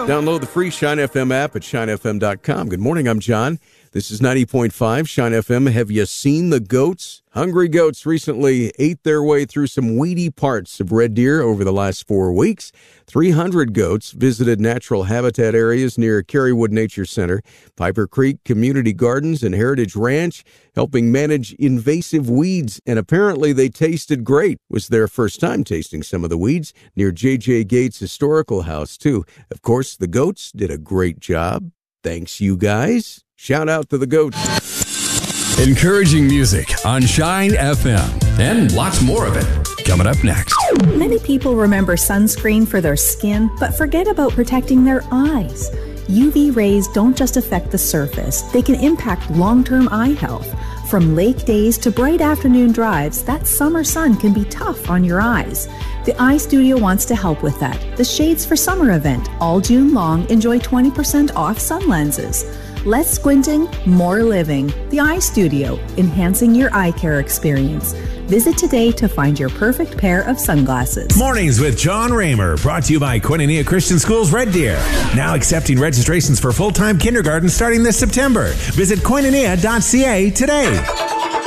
Download the free Shine FM app at shinefm.com. Good morning, I'm John. This is 90.5 Shine FM. Have you seen the goats? Hungry goats recently ate their way through some weedy parts of Red Deer over the last 4 weeks. 300 goats visited natural habitat areas near Kerrywood Nature Center, Piper Creek Community Gardens, and Heritage Ranch, helping manage invasive weeds. And apparently they tasted great. It was their first time tasting some of the weeds near J.J. Gates Historical House, too. Of course, the goats did a great job. Thanks, you guys. Shout out to the goats. Encouraging music on Shine FM and lots more of it coming up next. Many people remember sunscreen for their skin, but forget about protecting their eyes. UV rays don't just affect the surface, they can impact long-term eye health. From lake days to bright afternoon drives, that summer sun can be tough on your eyes. The Eye Studio wants to help with that. The Shades for Summer event, all June long, enjoy 20% off sun lenses. Less squinting, more living. The Eye Studio, enhancing your eye care experience. Visit today to find your perfect pair of sunglasses. Mornings with John Raymer, brought to you by Koinonia Christian Schools Red Deer. Now accepting registrations for full-time kindergarten starting this September. Visit koinonia.ca today.